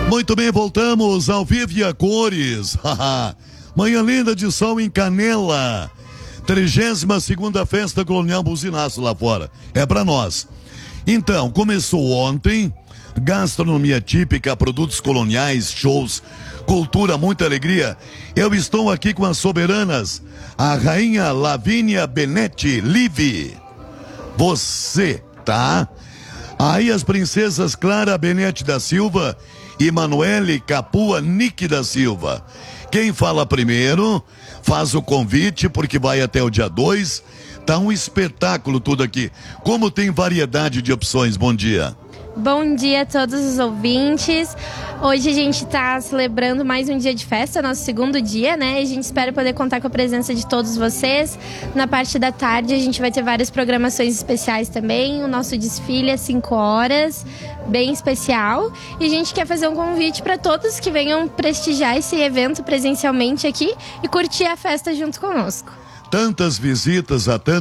Muito bem, voltamos ao vivo e a cores. Manhã linda de sol em Canela. 32ª Festa Colonial Buzinaço lá fora. É pra nós. Então, começou ontem. Gastronomia típica, produtos coloniais, shows, cultura, muita alegria. Eu estou aqui com as soberanas. A rainha Lavínia Benetti Live. Você, tá? Aí as princesas Clara Benetti da Silva e Manuele Capua Nick da Silva. Quem fala primeiro faz o convite, porque vai até o dia 2. Tá um espetáculo tudo aqui. Como tem variedade de opções. Bom dia. Bom dia a todos os ouvintes. Hoje a gente está celebrando mais um dia de festa, nosso segundo dia, né? A gente espera poder contar com a presença de todos vocês. Na parte da tarde a gente vai ter várias programações especiais também. O nosso desfile às 5 horas, bem especial. E a gente quer fazer um convite para todos que venham prestigiar esse evento presencialmente aqui e curtir a festa junto conosco. Tantas visitas a tantos